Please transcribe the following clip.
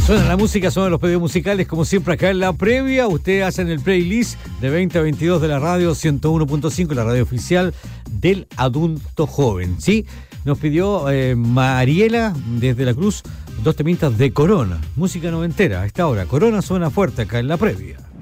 Suena la música, son los pedidos musicales, como siempre acá en la previa. Ustedes hacen el playlist de 20 a 22 de la radio 101.5, la radio oficial del adulto joven, ¿sí? Nos pidió Mariela desde La Cruz 2 temitas de Corona, música noventera. A esta hora, Corona suena fuerte acá en la previa.